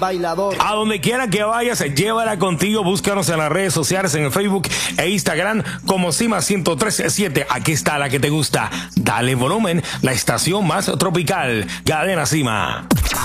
bailador. A donde quiera que vayas, llévala contigo. Búscanos en las redes sociales, en el Facebook e Instagram como Cima 103.7. Aquí está la que te gusta. Dale volumen, la estación más tropical. Cadena Cima.